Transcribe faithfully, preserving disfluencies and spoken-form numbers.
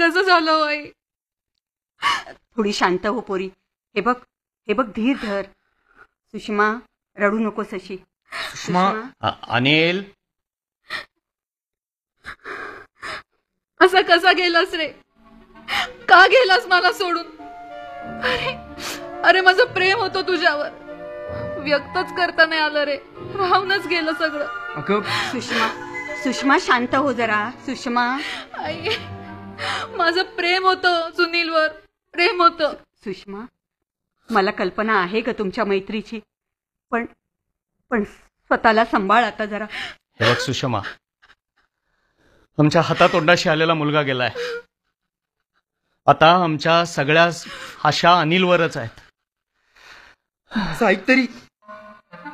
कसं झालं हो आई? थोडी शांत हो पोरी. हे बघ हे बघ धीर धर. सुषमा रडू नकोस अशी. सुषमा. अनिल असा कसा गेलास रे? का गेलास मला सोडून? अरे अरे माझं प्रेम होतं तुझ्यावर, व्यक्तच करता नाही आलं रे. राहूनच गेलं सगळं. अगं सुषमा सुषमा शांत हो जरा. सुषमा. आई माझं प्रेम होतं सुनीलवर, प्रेम होतं. सुषमा मला कल्पना आहे ग तुमच्या मैत्रीची, पण पण स्वतःला सांभाळ आता जरा. हे बघ सुषमा, आमच्या हातातोंडाशी आलेला मुलगा गेलाय. आता आमच्या सगळ्या आशा अनिलवरच आहेत. ऐक तरी.